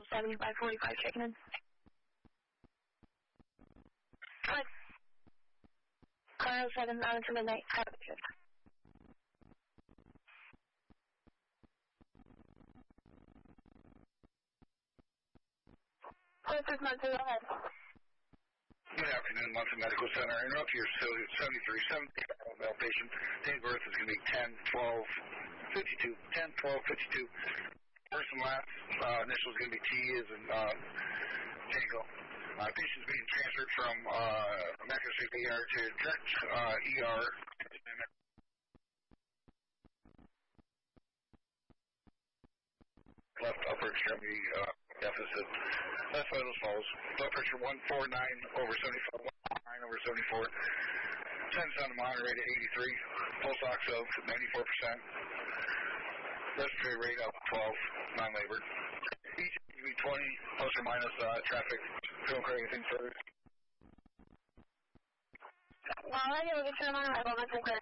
7545 checking in. Good. Car 07 on to midnight. Have a shift. This is Muncie, go ahead. Good afternoon, Muncie Medical Center. Interrupt your facility at 7370 male patient. Date of birth is going to be 10-12-52. 10-12-52. First and last initial is going to be T as in Tango. Patient's being transferred from Metro Street ER to direct ER. Left upper extremity deficit. Left vital falls. Blood pressure 149/74. 149/74. Tense on the monitor rate at 83. Pulse ox of 94%. Respiratory rate up 12. Non-labored. Each to be 20 plus or minus traffic. Don't carry anything further. Well, I will get you on arrival. That's clear.